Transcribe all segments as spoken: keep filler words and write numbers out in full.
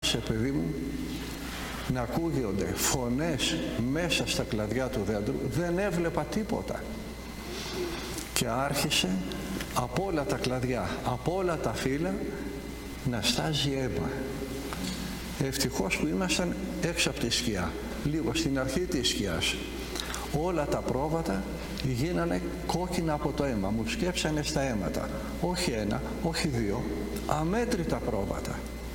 άρχισε, παιδί μου, να ακούγονται φωνές μέσα στα κλαδιά του δέντρου. Δεν έβλεπα τίποτα. Και άρχισε από όλα τα κλαδιά, από όλα τα φύλλα να στάζει αίμα. Ευτυχώς που ήμασταν έξω από τη σκιά, λίγο στην αρχή της σκιάς. Όλα τα πρόβατα γίνανε κόκκινα από το αίμα, μου σκέψανε στα αίματα. Όχι ένα, όχι δύο, αμέτρητα πρόβατα.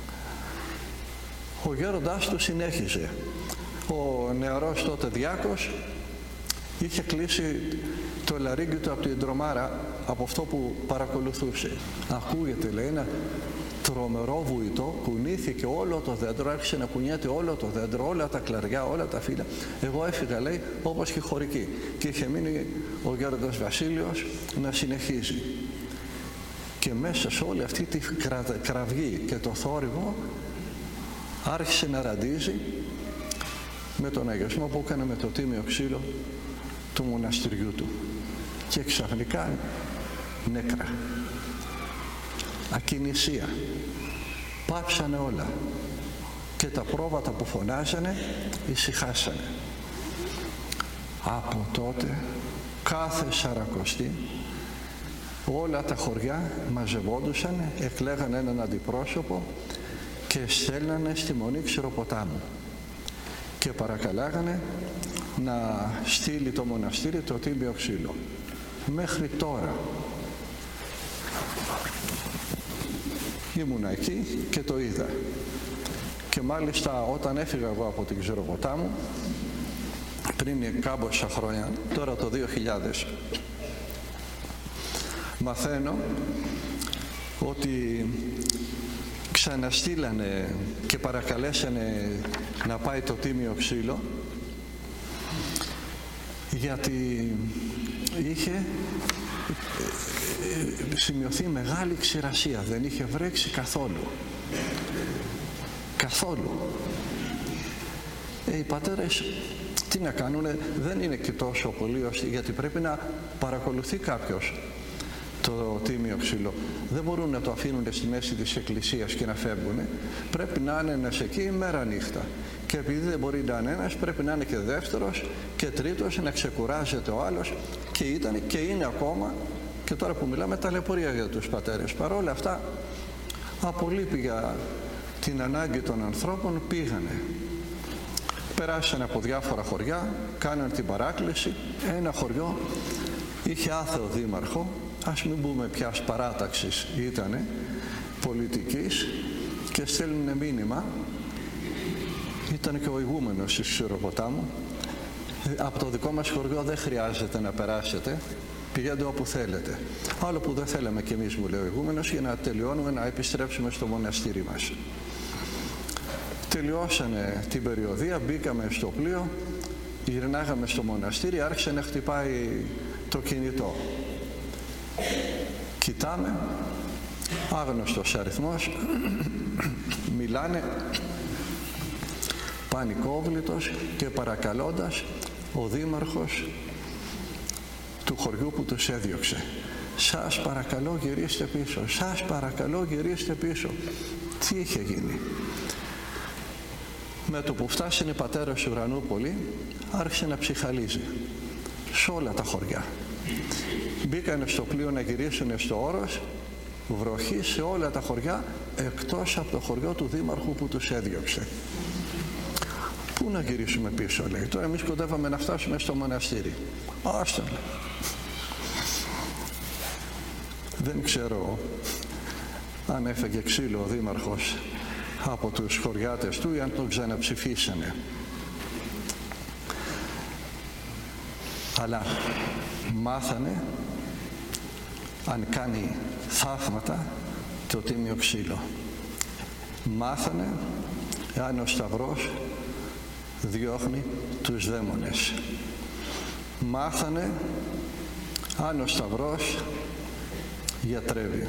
Ο γέροντάς του συνέχιζε. Ο νεαρός τότε διάκος είχε κλείσει το λαρύγγι του από την τρομάρα, από αυτό που παρακολουθούσε. Ακούγεται, λέει, ένα τρομερό βουητό, κουνήθηκε όλο το δέντρο, άρχισε να κουνιέται όλο το δέντρο, όλα τα κλαριά, όλα τα φύλλα. Εγώ έφυγα, λέει, όπως και η χωρική. Και είχε μείνει ο γέροντας Βασίλειος να συνεχίζει. Και μέσα σε όλη αυτή τη κρα... κραυγή και το θόρυβο άρχισε να ραντίζει με τον αγιασμό που έκανε με το τίμιο ξύλο του μοναστηριού του. Και ξαφνικά νέκρα, ακινησία, πάψανε όλα και τα πρόβατα που φωνάζανε ησυχάσανε. Από τότε κάθε Σαρακοστή όλα τα χωριά μαζευόντουσαν, εκλέγανε έναν αντιπρόσωπο και στέλνανε στη Μονή Ξηροποτάμου και παρακαλάγανε να στείλει το μοναστήρι το τίμιο ξύλο. Μέχρι τώρα ήμουνα εκεί και το είδα. Και μάλιστα όταν έφυγα εγώ από την Ξηροποτάμου πριν κάμποσα χρόνια, τώρα το δύο χιλιάδες, μαθαίνω ότι ξαναστήλανε και παρακαλέσανε να πάει το τίμιο ξύλο, γιατί είχε σημειωθεί μεγάλη ξηρασία, δεν είχε βρέξει καθόλου. Καθόλου. Ε, οι πατέρες τι να κάνουνε, δεν είναι και τόσο πολύ, γιατί πρέπει να παρακολουθεί κάποιος το τίμιο ξύλο. Δεν μπορούν να το αφήνουν στη μέση της εκκλησίας και να φεύγουν. Πρέπει να είναι ένας εκεί μέρα νύχτα. Και επειδή δεν μπορεί να είναι ένας, πρέπει να είναι και δεύτερος και τρίτος, να ξεκουράζεται ο άλλος. Και ήταν και είναι ακόμα, και τώρα που μιλάμε, ταλαιπωρία για τους πατέρες. Παρ' όλα αυτά, από λύπη για την ανάγκη των ανθρώπων, πήγανε. Περάσανε από διάφορα χωριά, κάνανε την παράκληση. Ένα χωριό είχε άθεο δήμαρχο, ας μην πούμε ποιας παράταξης ήτανε, πολιτικής, και στέλνουνε μήνυμα. Ήταν και ο ηγούμενος της Ξηροποτάμου. Από το δικό μας χωριό δεν χρειάζεται να περάσετε, πηγαίνετε όπου θέλετε. Άλλο που δεν θέλαμε κι εμείς, μου λέει ο ηγούμενος, για να τελειώνουμε να επιστρέψουμε στο μοναστήρι μας. Τελειώσανε την περιοδία, μπήκαμε στο πλοίο, γυρνάγαμε στο μοναστήρι, άρχισε να χτυπάει το κινητό. Κοιτάμε, άγνωστος αριθμός, μιλάνε, πανικόβλητος και παρακαλώντας ο δήμαρχος του χωριού που τους έδιωξε. Σας παρακαλώ γυρίστε πίσω, σας παρακαλώ γυρίστε πίσω. Τι είχε γίνει? Με το που φτάσανε πατέρας του Ουρανούπολη, άρχισε να ψυχαλίζει σε όλα τα χωριά. Μπήκανε στο πλοίο να γυρίσουν στο Όρος, βροχή σε όλα τα χωριά, εκτός από το χωριό του δήμαρχου που τους έδιωξε. Πού να γυρίσουμε πίσω, λέει. Τώρα εμείς κοντεύαμε να φτάσουμε στο μοναστήρι. Άστον, λέει. Δεν ξέρω αν έφεγε ξύλο ο δήμαρχος από τους χωριάτες του ή αν τον ξαναψηφίσανε. Αλλά μάθανε αν κάνει θαύματα το τίμιο ξύλο. Μάθανε αν ο Σταυρός διώχνει τους δαίμονες. Μάθανε αν ο Σταυρός γιατρεύει.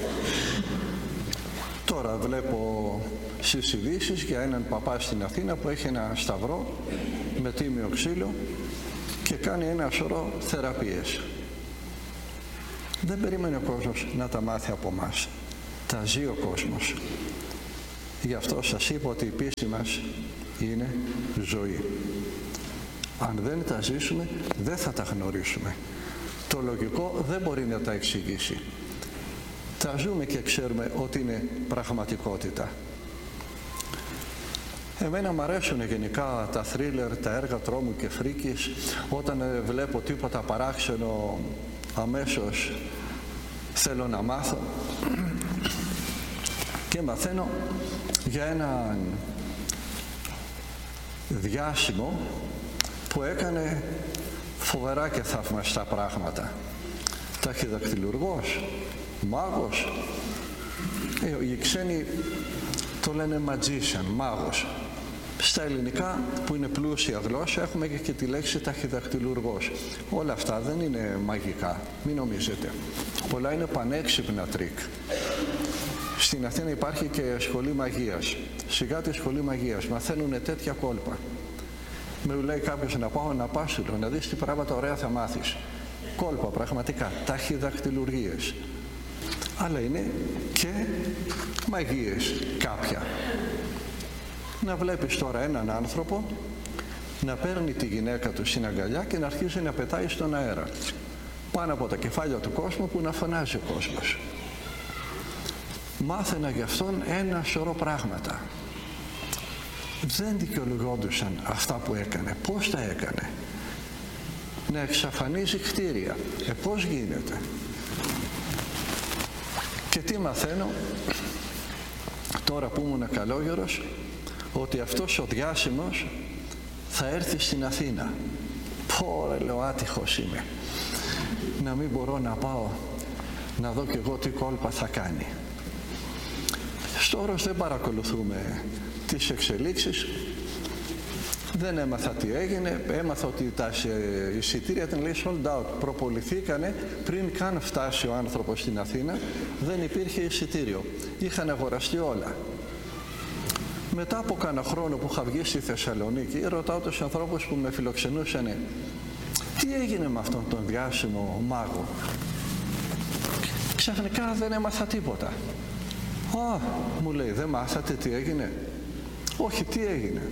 Τώρα βλέπω στις ειδήσεις για έναν παπά στην Αθήνα που έχει ένα σταυρό με τίμιο ξύλο και κάνει ένα σωρό θεραπείες. Δεν περίμενε ο κόσμος να τα μάθει από μας. Τα ζει ο κόσμος. Γι' αυτό σας είπα ότι η πίστη μας είναι ζωή. Αν δεν τα ζήσουμε, δεν θα τα γνωρίσουμε. Το λογικό δεν μπορεί να τα εξηγήσει. Τα ζούμε και ξέρουμε ότι είναι πραγματικότητα. Εμένα μου αρέσουν γενικά τα θρίλερ, τα έργα τρόμου και φρίκης. Όταν βλέπω τίποτα παράξενο, αμέσως θέλω να μάθω και μαθαίνω για έναν διάσημο που έκανε φοβερά και θαυμαστά πράγματα. Ταχυδακτυλουργός, μάγος, ε, οι ξένοι το λένε magician, μάγος. Στα ελληνικά, που είναι πλούσια γλώσσα, έχουμε και τη λέξη ταχυδακτυλουργός. Όλα αυτά δεν είναι μαγικά, μην νομίζετε. Πολλά είναι πανέξυπνα τρίκ. Στην Αθήνα υπάρχει και σχολή μαγείας. Σιγά τη σχολή μαγείας, μαθαίνουν τέτοια κόλπα. Με λέει κάποιος να πάω να πάσουλο, να δεις τι πράγματα ωραία θα μάθεις. Κόλπα πραγματικά, ταχυδακτυλουργίες. Αλλά είναι και μαγείες κάποια. Να βλέπεις τώρα έναν άνθρωπο να παίρνει τη γυναίκα του στην αγκαλιά και να αρχίζει να πετάει στον αέρα πάνω από τα κεφάλια του κόσμου, που να φωνάζει ο κόσμος. Μάθαινα γι' αυτόν ένα σωρό πράγματα. Δεν δικαιολογόντουσαν αυτά που έκανε. Πώς τα έκανε? Να εξαφανίζει κτίρια. Ε, πώς γίνεται? Και τι μαθαίνω τώρα που ήμουν καλόγερος? Ότι αυτός ο διάσημος θα έρθει στην Αθήνα. Πω ρε, λέω, άτυχος είμαι. Να μην μπορώ να πάω να δω κι εγώ τι κόλπα θα κάνει. Στο Όρος δεν παρακολουθούμε τις εξελίξεις. Δεν έμαθα τι έγινε. Έμαθα ότι τα εισιτήρια ήταν, λέει, sold out. Προποληθήκανε πριν καν φτάσει ο άνθρωπος στην Αθήνα. Δεν υπήρχε εισιτήριο. Είχαν αγοραστεί όλα. Μετά από κάνα χρόνο που είχα βγει στη Θεσσαλονίκη, ρωτάω τους ανθρώπους που με φιλοξενούσαν, τι έγινε με αυτόν τον διάσημο μάγο? Ξαφνικά δεν έμαθα τίποτα. Α, μου λέει, δεν μάθατε τι έγινε? Όχι, τι έγινε?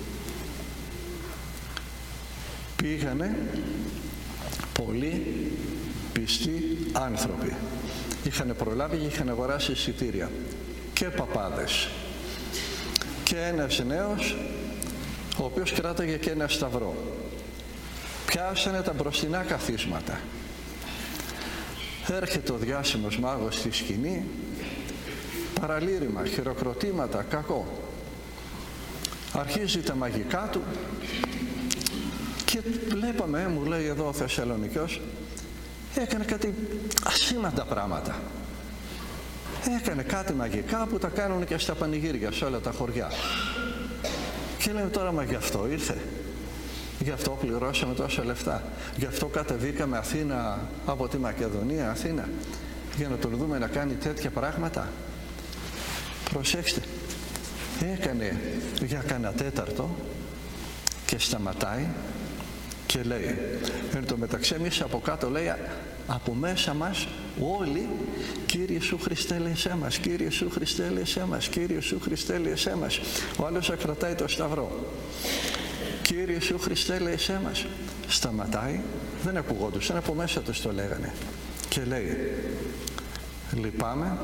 Πήγανε πολλοί πιστοί άνθρωποι. Είχαν προλάβει και είχαν αγοράσει εισιτήρια. Και παπάδες. Και ένας νέος, ο οποίος κράταγε και ένα σταυρό. Πιάσανε τα μπροστινά καθίσματα. Έρχεται ο διάσημος μάγος στη σκηνή, παραλήρημα, χειροκροτήματα, κακό. Αρχίζει τα μαγικά του και βλέπαμε, μου λέει εδώ ο Θεσσαλονικιός, έκανε κάτι ασήμαντα πράγματα. Έκανε κάτι μαγικά που τα κάνουν και στα πανηγύρια σε όλα τα χωριά. Και λέμε τώρα, μα γι' αυτό ήρθε? Γι' αυτό πληρώσαμε τόσα λεφτά? Γι' αυτό κατεβήκαμε Αθήνα από τη Μακεδονία, Αθήνα, για να τον δούμε να κάνει τέτοια πράγματα? Προσέξτε, έκανε για κανένα τέταρτο και σταματάει και λέει, εν τω μεταξύ εμείς από κάτω, λέει, από μέσα μας όλοι, Κύριε Ιησού Χριστέ ελέησέ μας, Κύριε Ιησού Χριστέ ελέησέ μας, Κύριε Ιησού Χριστέ ελέησέ μας. Ο άλλος κρατάει το σταυρό. Κύριε Ιησού Χριστέ ελέησέ μας. Σταματάει, δεν ακουγόντουσαν, από μέσα τους το λέγανε. Και λέει, λυπάμαι,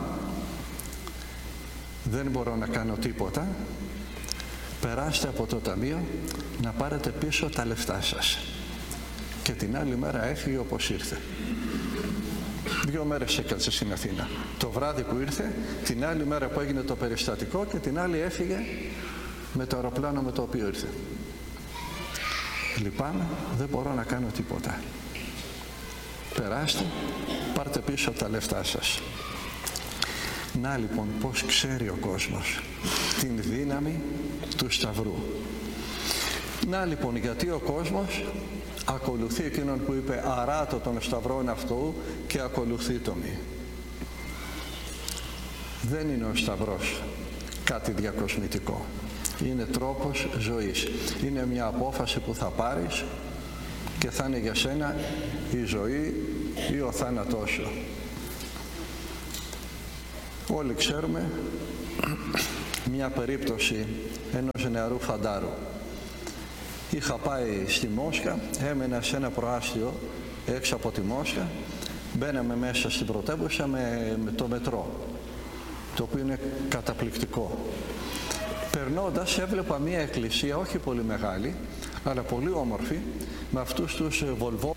δεν μπορώ να κάνω τίποτα, περάστε από το ταμείο να πάρετε πίσω τα λεφτά σας. Και την άλλη μέρα έφυγε όπως ήρθε. Δύο μέρες έκατσε στην Αθήνα. Το βράδυ που ήρθε, την άλλη μέρα που έγινε το περιστατικό, και την άλλη έφυγε με το αεροπλάνο με το οποίο ήρθε. Λυπάμαι, δεν μπορώ να κάνω τίποτα. Περάστε, πάρτε πίσω τα λεφτά σας. Να λοιπόν πώς ξέρει ο κόσμος την δύναμη του σταυρού. Να λοιπόν γιατί ο κόσμος ακολουθεί εκείνον που είπε αράτω των σταυρών αυτού και ακολουθεί το μη. Δεν είναι ο σταυρός κάτι διακοσμητικό. Είναι τρόπος ζωής. Είναι μια απόφαση που θα πάρεις και θα είναι για σένα η ζωή ή ο θάνατός σου. Όλοι ξέρουμε μια περίπτωση ενός νεαρού φαντάρου. Είχα πάει στη Μόσχα, έμενα σε ένα προάστιο έξω από τη Μόσχα, μπαίναμε μέσα στην πρωτεύουσα με, με το μετρό, το οποίο είναι καταπληκτικό. Περνώντας έβλεπα μια εκκλησία, όχι πολύ μεγάλη, αλλά πολύ όμορφη, με αυτούς τους βολβό.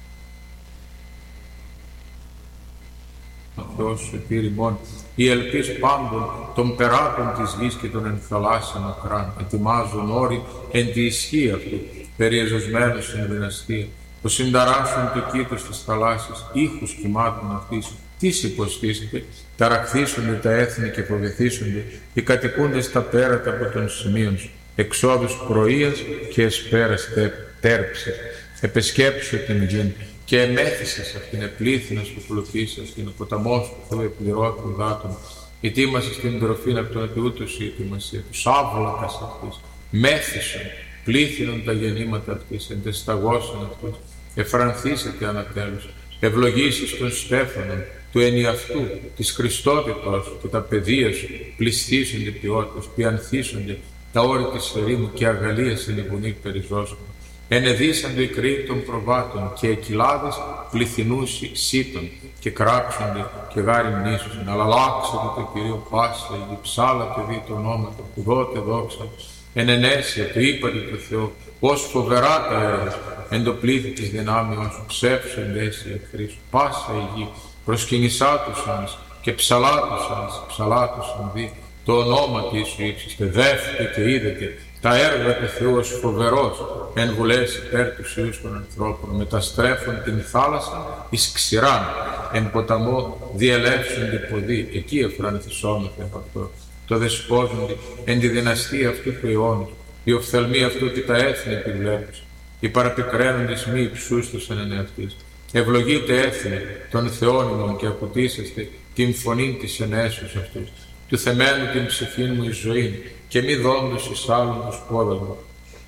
Θεός σωτήρ ημών, η ελπίς πάντων των περάτων της γης και των ενθαλάσσιων ακράν, ετοιμάζουν όροι εν τη ισχύ αυτού, περιεζωσμένους στην δυναστεία, που συνταράσσουν το κήτος της θαλάσσης, ήχους κυμάτων αυτής, τις υποστήσετε, ταραχθήσονται τα έθνη και φοβηθήσονται, οι κατοικούντες τα πέρατα από των σημείων σου, εξόδους πρωίας και εσπέρας τέρψης, επεσκέψου την γην, και εμέθησες αυτήν επλήθυνας που πλουθήσας, την ποταμός που Θεού επληρώθη ουδάτων, ετοίμασες την τροφήν από τον επιούτος η ετοιμασία του, σάβλακας αυτής, μέθησον, πλήθυνον τα γεννήματα αυτής, εντεσταγώσον αυτής, εφρανθήσετε ανατέλους, ευλογήσεις των στέφανων, του ενιαυτού, της Χριστότητός σου και τα παιδεία σου, πληστήσονται ποιότητες, πιανθήσονται τα όρη της ερήμου και αγαλίασαν η βουνή περιζώσεων. Ενεδίσαντο οι κρύοι των προβάτων και εκυλάδες πληθυνούσι σύτων και κράξονται και γάρι μνήσουσαν. Αλλά λάξατε το Κυρίο πάσα, η ψάλα παιδί το όνομα του, δότε δόξα, εν ενέσια του είπατε το Θεό, ως φοβερά τα έργα, εν το πλήθη της δυνάμεως σου, ψεύσου εντέσια εχθροί σου, πάσα η γη, προσκυνησάτουσαν και ψαλάτουσαν, ψαλάτουσαν δι, το όνομα της σου ύψιστε, δεύτε και είδετε, τα έργα του Θεού ως φοβερός, εν βουλές υπέρ τους Υιούς των ανθρώπων, μεταστρέφουν την θάλασσα εις ξηράν, εν ποταμό διελεύσονται ποδοί, εκεί εφρανθισόμεθα από αυτό. Το δεσπόζονται εν τη δυναστεία αυτού του αιώνου, οι οφθαλμοί αυτού και τα έθνη επιβλέπους, οι παραπικραίνοντες μη υψούστος εν ενεαυτής. Ευλογείτε έθνη των θεώνυμων και ακουτήσεστε την φωνή της ενέσεως αυτούς, του θεμένου την ψυχήν μου η ζωή, και μη δόντως εις άλλον τους πόδας μου,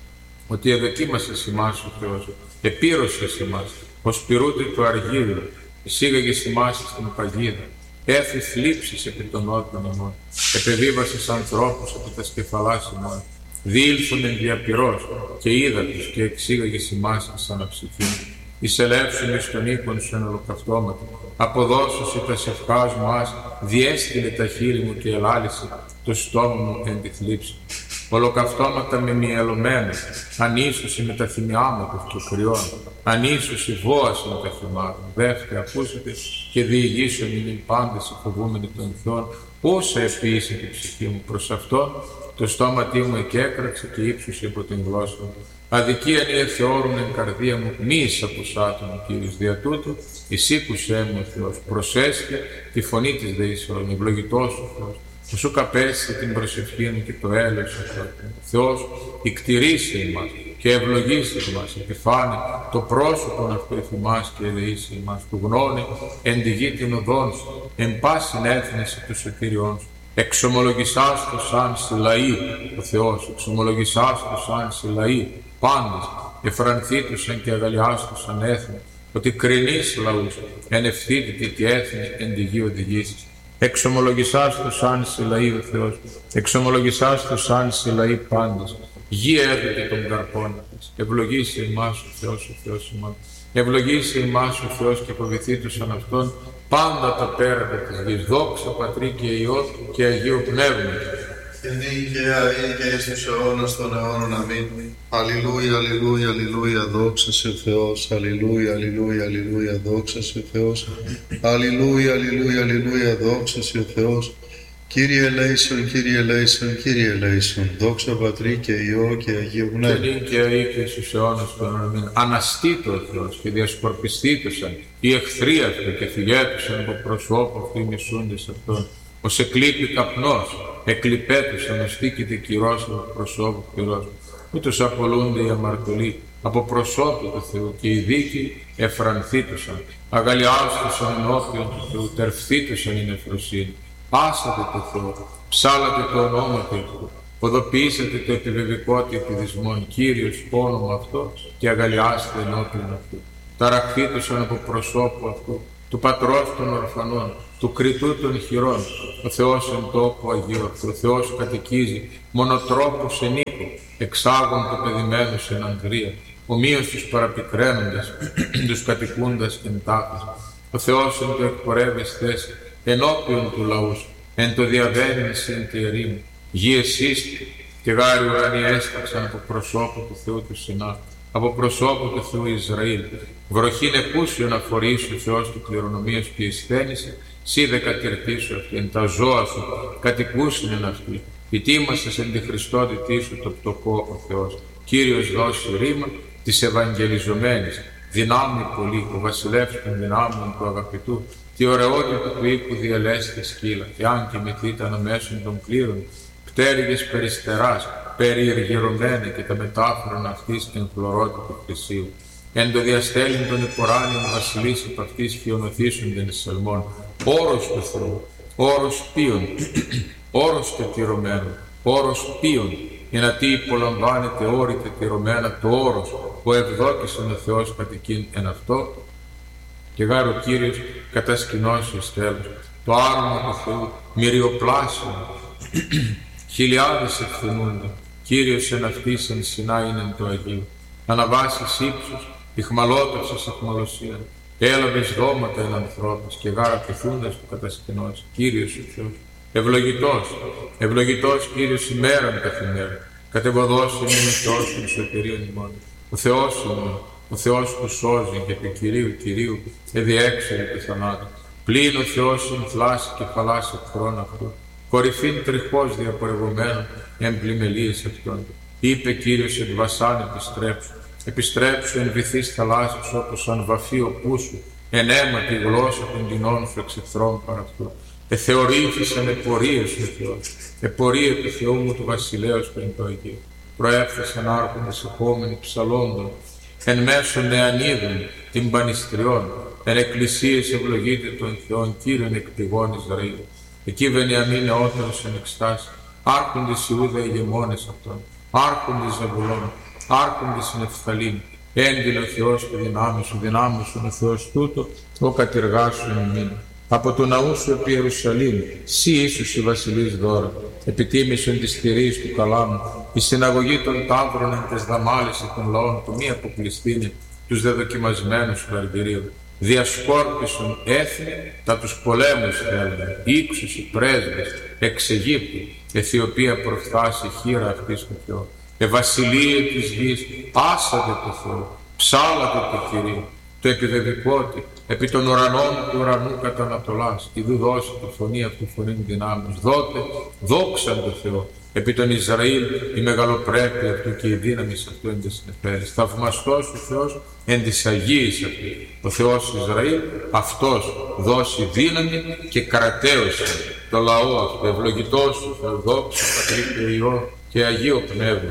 ότι εδοκίμασες ημάς ο Θεός, επήρωσες ημάς, ως πυρούτη του αργύρου, εισήγαγες ημάς στην παγίδα, έθι θλίψεις επί των ότων ημών, επεβίβασες ανθρώπους από τα σκεφαλάς ημών, διήλθουν εν διαπυρός και είδα τους και εξήγαγες ημάς εις αναψυχήν, εισελεύσουν εις τον οίκον σου εν ολοκαυτώματα, αποδώσουσι τα σευχάς μου άς, διέστειλε τα χείλη μου και ελάλησε το στόμα μου εν τη θλίψη. Ολοκαυτώματα με μυελωμένα, ανίσωση με τα θυμιάματα και κρυών, ανίσωση βόαση με τα θυμάτα. Δεύτε, ακούσετε και διηγήσεων είναι πάντες οι φοβούμενοι των Θεών, όσα επίησε την ψυχή μου προς αυτόν, το στόματί μου εκέκραξε και ύψωσε από την γλώσσα μου. Αδικίαν οι εθεώρουν εν καρδία μου, μη εις αποσάτων ο Κύριος δια τούτου, εισήκουσέ μου ο Θεός, προσέσχε τη φωνή της δεήσεων, ευλογητός ο Θεός, που σου καπέσει την προσευχή μου και το έλεος ο Θεός, ικτηρίσε ημάς και ευλογήσε ημάς, επιφάνε το πρόσωπον αυτό εφημάς και ελεήσει ημάς, που γνώνε εν τη γη την οδόν σου, εν πάσιν έθνεση του σωτήριών σου. Εξομολογησάς το σαν σε λαοί ο Θεός, εξομολογησάς το σαν σε λαοί πάντες, εφρανθήτουσαν και αγαλιάστουσαν έθνη, ότι κρινείς λαούς, εν ευθύτητη και έθνη εν τη γη οδηγήσεις. Εξομολογησάς το σαν σε λαοί ο Θεός, εξομολογησάς το σαν σε λαοί πάντες, γη έδωκε των καρπών της, ευλογήσει ημάς ο Θεός, ο Θεός ημάς, ευλογήσει ημάς ο Θεός και αποβηθήτουσαν αυτόν πάντα τα πέρατα της γης, δόξα Πατρί και Υιό και Αγίου Πνεύμα. Και δίκαια ή και εις τους αιώνας των αιώνων. Αμήν. Αλληλούια, αλληλούια, αλληλούια, δόξα σε ο Θεός. Αλληλούια, αλληλούια, αλληλούια, δόξα σε ο Θεός. Αλληλούια, αλληλούια, αλληλούια, δόξα σε ο Θεός. Κύριε ελέησον, Κύριε ελέησον, Κύριε ελέησον. Δόξα Πατρί και Υιό και Αγίου Πνεύμα. Και δίκαια ή και στους αιώνας των αιώνων. Αναστήτω ο Θεός και διασκορπιστήτωσαν οι εχθροί αυτοί και φυγέτουσαν από προσώπου αυτοί οι μισούντες αυτών. Ως εκλείπει καπνός, εκλειπέτουσαν ως τίκητη κυρός από προσώπου πυρός. Ούτως απολούνται οι αμαρτωλοί από προσώπου του Θεού και οι δίκοι εφρανθήτουσαν, αγαλιάστουσαν ενώπιον του Θεού, τερφθήτουσαν η νεφροσύνη. Πάσατε το Θεό, ψάλατε το ονόμα του, ποδοποιήσατε το επιβεβικό του επιδισμόν, Κύριος όνομα αυτό και αγαλιάστε ενώπιον αυτού. Ταραχθήτουσαν από προσώπου αυτού, του Πατρός των ορφανών, του κριτού των χειρών. Ο Θεός εν τόπο Αγίου, ο Θεός κατοικίζει, μονοτρόπους εν οίκο, εξάγων το παιδημένους εν Ανδρία, ομοίως τους παραπικραίνοντας, τους κατοικούντας εν τάφης. Ο Θεός εν το εκπορεύεις θέση, ενώπιον του λαούς, εν το διαβαίνεις εν τη ερήμου. Γη εσύστη, και γάρι ουρανοί έσταξαν από προσώπου του Θεού του Σινά, από προσώπου του Θεού Ισραήλ. Βροχήν εκούσιον αφορήσει ο Θεός του κληρονομίας και εισθένησε, σύ δε κατηρτήσου αυτή, εν τα ζώα σου κατοικούσιν εν αυτή. Ητήμασες εν τη Χριστότητή σου το πτωχό ο Θεός. Κύριος δώσει ρήμα της ευαγγελιζομένης, δυνάμει πολύ, ο βασιλεύς των δυνάμεων του αγαπητού, τη ωραιότητα του οίκου διελέστη σκύλα, και αν κοιμηθείτε αναμέσων των κλήρων, πτέρυγες περιστεράς, περιεργυρωμένα και τα μετάφρον αυτής την χλωρότητα του χρυσίου. Εν το διαστέλιν των υποράνιων βασιλείς υπ' αυτής χιονοθήσονται εις σελμών. Όρος του Θεού, όρος ποιον, όρος τετυρωμένο, όρος ποιον, για να τι υπολαμβάνεται όρη τετυρωμένα το όρος, που ευδόκησαν ο Θεός κατοικήν εν αυτό, και γάρ ο Κύριος κατασκηνώσει τέλος. Το άρωμα του Θεού μυριοπλάσιο, χιλιάδες ευθυνούνται, Κύριος εν αυτής εν Σινά είναι εν το Αγίου. Αναβάσεις ύψους, ηχμαλώτευσες αιχμαλωσία, έλαβες δώματα εν ανθρώπους, και γάρα πειθούντας του κατασκηνώσει. Κύριος ο Θεός, ευλογητός, ευλογητός Κύριος ημέραν καθημέραν, κατεβοδώσει είναι Θεός την σωτηρίαν ημών. Ο Θεός ημών, ο Θεός που σώζει και του Κυρίου Κυρίου εδιέξερε του θανάτου. Πλην ο Θεός εν θλάση και φαλάς εχθρών αυτού, κορυφήν τριχώς διαπορευωμένων εν πλημελίες αυτών. Είπε Κύριος εν βασάν επιστρέψου, επιστρέψου εν βυθείς θαλάσσης όπως αν βαφεί ο πούσου, εν αίμα τη γλώσσα των κοινών σου εξ εχθρών παρ' αυτού. Εθεωρήθησαν επορίες ο Θεός, επορία του Θεού μου του βασιλέως πριν το Αγίου. Προέφθασαν άρχοντες επόμενοι ψαλόντων, εν μέσω νεανίδων τυμπανιστριών, εν εκκλησίες ευλογείται των Θεών Κύριον εκπηγών Ισραήλ. Εκεί Βενιαμίν νεότερος εν εκστάση, άρχοντες Ιούδα ηγεμόνες αυτών, άρχοντες Ζαβουλών, άρχοντες Νεφθαλήμ. Έντυλε ο Θεός και δυνάμει σου, δυνάμει σου ο Θεός τούτο, ο κατηργάσου ημίν. Από το ναού σου επί Ιερουσαλήμ, σύ ίσους η βασιλής δώρα, επιτίμησον της θηρής του καλάμου, η συναγωγή των τάβρων εν τες δαμάλες των λαών του μη αποκλειστήνει τους δεδοκιμασμένους του αργυρίου. Διασκόρπισον έθνη τα τους πολέμους θέλουν, ύξους οι πρέσβες εξ Αιγύπτου, Αιθιοπία προφθάσει χείρα αυτής του Θεού. Ευασιλείε της γης, άσατε το Θεό, ψάλατε το Κυρίο, το επιδεδικότη, επί των ουρανών του ουρανού κατά Ανατολάς, ιδού δώσει τη φωνή αυτού φωνήν δυνάμεις. Δότε, δόξαν το Θεό, επί τον Ισραήλ η μεγαλοπρέπεια αυτού και η δύναμη αυτού εν τες νεφέρες. Θαυμαστός ο Θεός εν της Αγίης αυτού. Ο Θεός Ισραήλ, αυτός δώσει δύναμη και κρατέωσε το λαό αυτό. Ευλογητός ο Θεός, δόξα Πατρί και Υιό και Αγίο Πνεύμα.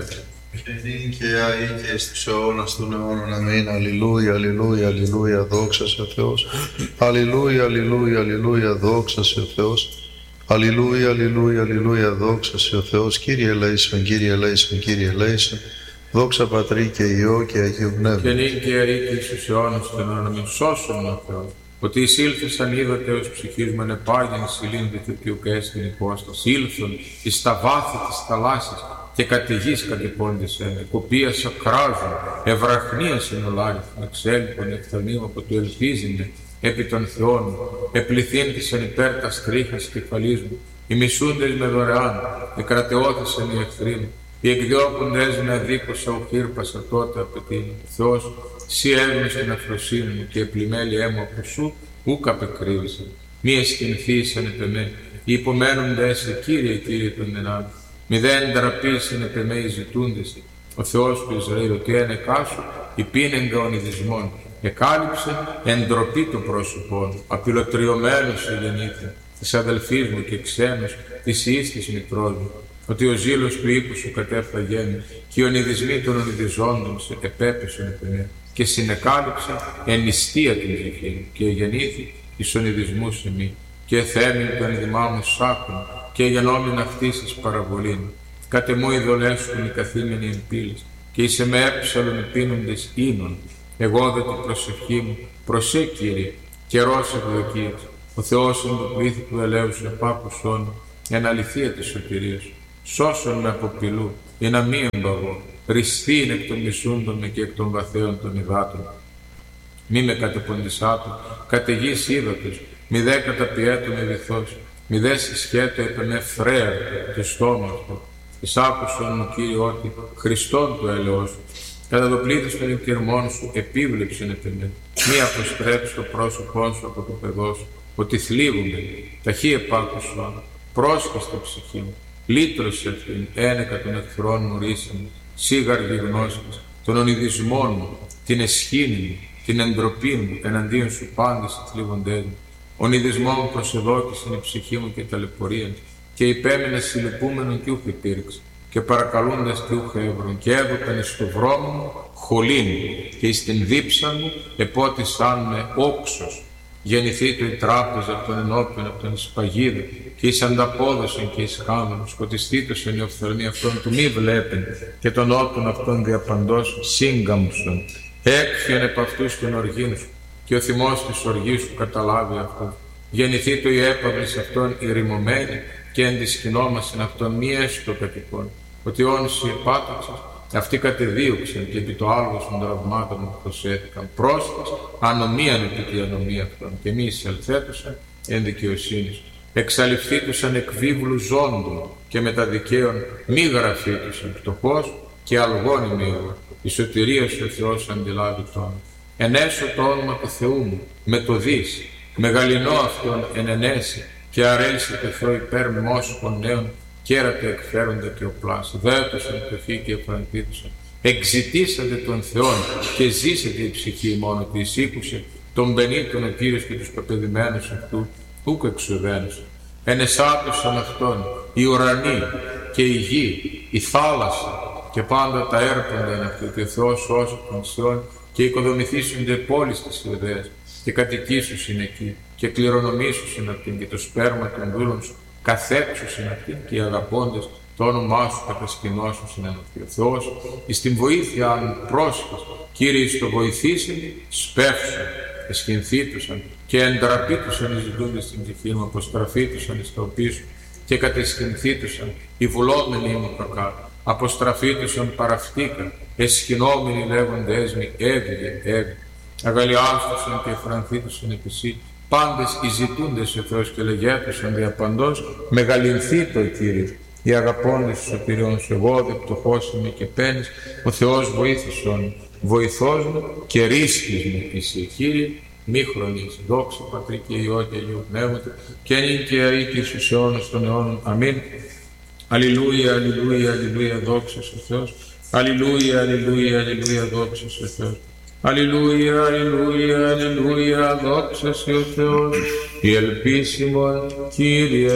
Και αεί και στους αιώνας των αιώνων. Αμήν. Αλληλούια, αλληλούια, αλληλούια, δόξα σε ο Θεός. Αλληλούια, αλληλούια, αλληλούια, δόξα σε ο Θεός. Αλληλούια, αλληλούια, αλληλούια, δόξα σε ο Θεός. Κύριε ελέησον, Κύριε ελέησον, Κύριε ελέησον. Δόξα Πατρί και Υιό και Αγίου Πνεύμα. Και νυν και αεί και στους αιώνας των αιώνων. Αμήν. Σώσον ο Θεός. Ότι εισήλθεσαν είδατε ως ψυχής μου ενεπάγεν εισηλύνδε ποιου καίστην υπόστας. Ήλθον εις τα βάθη της θαλάσσης και κατ' γης κατεπώντες ένε. Κοπίασα κράζουν, ευραχνίασεν ολάριθμο, εξέλιπον εκθαλμίου από το ελπίζεινε επί των Θεών. Επληθύνθησαν υπέρ τας τρίχας κεφαλής μου. Οι μισούντες με δωρεάν, εκρατεώθησαν οι εχθροί μου. Οι εκδιώκοντες με αδίκωσα οχύρπασα τότε απαιτήν. Θεός, σύ έβγαινε στην αφροσύνη μου και επλημέλη έμου από σου, ούκ απεκρύβησαν. Μη εσκυνθήσαν επ' εμέ, οι υπομένοντες σε Κύριε, Κύριε των δυνάμεων. Μη δεν ντραπήσαν επ' εμέ οι ζητούντες. Ο Θεός του Ισραήλ, ότι ένεκά σου, υπήνεγκα ονειδισμών. Εκάλυψε εν ντροπή το πρόσωπό μου, απειλοτριωμένος σε γεννήθη, της αδελφής μου και ξένος, της ιής της μητρός μου. Ότι ο ζήλος του οίκου σου κατέφθαγεν και οι ονειδισμοί των ονειδιζόντων σε επέπεσον επ' εμέ. Και συνεκάλυψε εν νηστεία την ψυχή μου και γεννήθη εις ονειδισμούς σε μη. Και εθέμην τον ειδημά μου σάκουν και γενόμην αυτής εις παραβολήν. Κάτε μου ειδωλέσκουν οι καθήμενοι εν πύλης και εις εμέ έψαλον πίνοντες ίνων. Εγώ δε την προσευχή μου, προσέ Κύριε, καιρός ευδοκίας. Ο Θεός εν το πλήθη του ελέου σου επάκουσον, εν αληθεία της σωτηρίας. Σώσον με από πυλού, ή να μη εμπαγώ, ριστήν εκ των μισούντων με και εκ των βαθέων των υδάτων. Μη με κατεποντισάτω, καταιγείς ύδατος, μη δε καταπιέτω με βυθός, μη δε συσχέτω επ' εμέ φρέα το στόμα του. Εις άκουσον μου, Κύριε, ότι Χριστόν το έλεος σου, κατά το πλήθος των εκκυρμών σου επίβλεψεν επ' εμέ. Μη αποστρέψει το πρόσωπό σου από το παιδό σου, ότι θλίβουμε, ταχύ επάκουσον, πρόσχεστη ψυχή μου, λύτρωσε αυτήν, ένεκα των εχθρών μου ρίσαμε, σίγαρδη γνώσκης, των ονειδισμών μου, την εσχήνη μου, την εντροπή μου, εναντίον σου πάντες οι θλίβοντές μου. Ονειδισμό μου προσεδόκησαν η ψυχή μου και ταλαιπωρία, και υπέμεινε συλληπούμενον κι ούχ υπήρξε, και παρακαλούντας κι ούχ έβρον, και έδωκαν εις το δρόμο μου χολήν, και εις την δίψα μου επότισαν με όξος. Γεννηθεί το η τράπεζα από τον ενώπιον, από τον εισπαγίδα, και εις ανταπόδοσαν και εις χάμενος, σκοτιστήτωσαν η οφθαλμή αυτών του μη βλέπεν, και τον όπτων αυτών διαπαντός σύγκαμψον. Έκφιον επ' αυτούς τον οργήν σου, και ο θυμός της οργής σου καταλάβει αυτό. Γεννηθεί το η έπαυλης αυτών ηρημωμένη, και εν της σκηνόμασιν αυτών μη έστω κατοικών, ότι όνσοι επάταξες, αυτοί κατεδίωξαν και επί το άλγος των τραυμάτων μου προσέθηκαν. Πρόσφας ανομίαν επί τη ανομία αυτών, και μη εισελθέτουσαν εν δικαιοσύνης. Εξαλειφθήτουσαν εκ βίβλου ζώντων, και μετα δικαίων μη γραφήτουσαν. Φτωχός και αλγόν είμαι εγώ, η σωτηρία σου ο Θεός αντιλάβει τόν. Ενέσω το όνομα του Θεού μου, με το δεις, μεγαλυνώ αυτόν εν ενέσει, και αρέσει το Θεό υπέρ μόσχων νέων, κέρατα εκφέροντα και οπλάς. Δέτωσαν πεφή και εφραντήτουσαν. Εξητήσατε τον Θεόν και ζήσετε η ψυχή μόνο ότι εισήκουσε τον πενήτων ο Κύριος και τους πεπαιδημένους αυτού, ούκ εξουδένωσαν. Ενεσάτωσαν αυτόν οι ουρανοί και η γη, η θάλασσα και πάντα τα έρποντα είναι αυτοί, ότι ο Θεός σώσει τον Θεόν και οικοδομηθήσονται πόλεις της Ιουδαίας και κατοικήσουσιν εκεί και κληρονομήσουσιν αυτήν, και το σπέρμα των δούλων σου καθέξουσιν αυτήν, και οι αγαπώντες το όνομά σου κατασκηνώσουσιν εν αυτοί. Ο Θεός εις την βοήθεια αν πρόσχες, Κύριε, εις το βοηθήσιν, σπεύσουν, εσχυνθήτουσαν και εντραπήτουσαν οι ζητούντες στην ψυχή μου, αποστραφήτουσαν εις το οπίσου και κατεσχυνθήτουσαν οι βουλόμενοι μου κακά, αποστραφήτουσαν παραυτήκα, εσχυνόμενοι λέγοντες μη, έβγε, έβγε, αγαλιάστουσαν και εφρανθήτουσαν επί σύ, πάντες οι ζητούντες ο Θεός και λεγέτουσαν διαπαντός, μεγαλυνθεί το Κύριος, οι αγαπώντες του σωτηριών σου, εγώ δε πτωχός είμαι και πένης, ο Θεός βοήθησον, βοηθός μου και ρίσκεις με εσύ, Κύριε, μη χρονείς, δόξα Πατρί και Υιό και Αγίου Πνεύματος, και νυν και αεί και στους αιώνας των αιώνων. Αμήν. Αλληλούια, αλληλούια, αλληλούια, δόξα ο Θεός. Αλληλούια, αλληλούια, αλληλούια, δόξα ο Θεός. Αλληλούια, αλληλούια, αλληλούια, δόξα ο Θεός. Η ελπίσιμον Κύριε